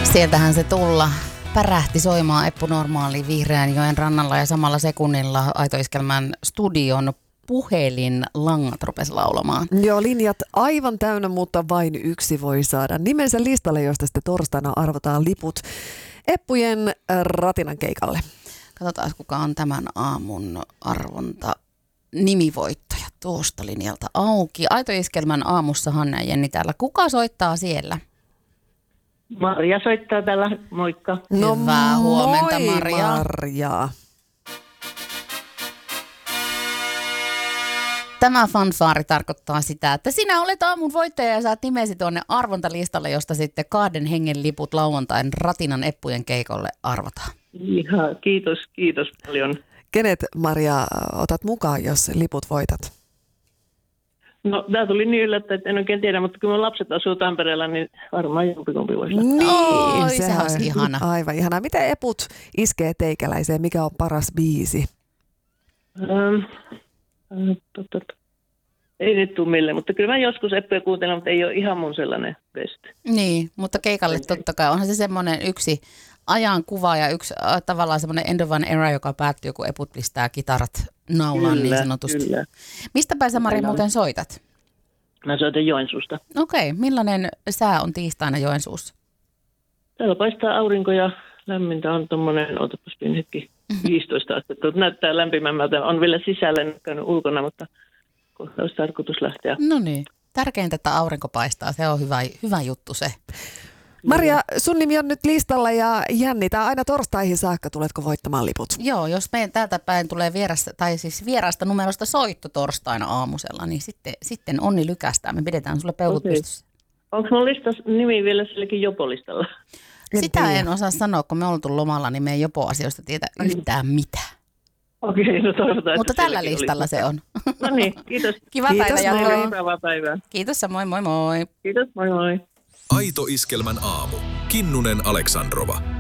Sieltähän se tulla pärähti soimaan Eppu Normaali Vihreänjoen rannalla ja samalla sekunnilla Aito Iskelmän studion puhelinlangat rupesi laulamaan. Joo, linjat aivan täynnä, mutta vain yksi voi saada nimensä listalle, josta sitten torstaina arvotaan liput Eppujen Ratinan keikalle. Katsotaan, kuka on tämän aamun arvonta nimivoittaja tuosta linjalta auki. Aito Iskelmän aamussa Hanna ja Jenni täällä. Kuka soittaa siellä? Marja soittaa täällä, moikka. No, hyvää huomenta, moi, Marja. Marja. Tämä fanfaari tarkoittaa sitä, että sinä olet aamun voittaja ja saat nimesi tuonne arvontalistalle, josta sitten 2 hengen liput lauantain Ratinan Eppujen keikolle arvotaan. Ihan, kiitos paljon. Kenet, Marja, otat mukaan, jos liput voitat? No, tämä tuli niin yllättäen, että en oikein tiedä, mutta kun mun lapset asuu Tampereella, niin varmaan jompikumpi voisi lähteä. Niin, Oi, se olisi ihana. Aivan ihana. Miten Eput iskee teikäläiseen? Mikä on paras biisi? Ei nyt tule mille, mutta kyllä mä joskus Eppuja kuuntelen, mutta ei ole ihan mun sellainen best. Niin, mutta keikalle totta kai onhan se semmoinen yksi ajankuva ja yksi tavallaan semmoinen end of an era, joka päättyy, kun Eput pistää kitarat naulaan niin sanotusti. Kyllä. Mistä päin sä, Mari, muuten soitat? Mä soitan Joensuusta. Okei, millainen sää on tiistaina Joensuussa? Täällä paistaa aurinko ja lämmintä on tommonen, ootapas pieni hetki, 15 astetta. Näyttää lämpimämmältä. On vielä sisällä, en käynyt ulkona, mutta kohta olisi tarkoitus lähteä. No niin, tärkeintä, että aurinko paistaa. Se on hyvä juttu se. Marja, sun nimi on nyt listalla ja jännitään aina torstaihin saakka. Tuletko voittamaan liput? Joo, jos meidän täältä päin tulee vieraasta numerosta soitto torstaina aamusella, niin sitten onni lykästään. Me pidetään sulle peukut pystyssä. Onko mun nimi vielä silläkin Jopo-listalla? Sitä en osaa sanoa, kun me ollaan tullut lomalla, niin me ei Jopo-asioista tiedä yhtään mitään. Okei, no toivotaan. Mutta tällä listalla se on. No niin, kiitos. Kiva Kiitos, päivä jatkoa. Hyvää päivää. Kiitos samoin, moi moi. Kiitos, moi moi. Aito Iskelmän aamu. Kinnunen Aleksandrova.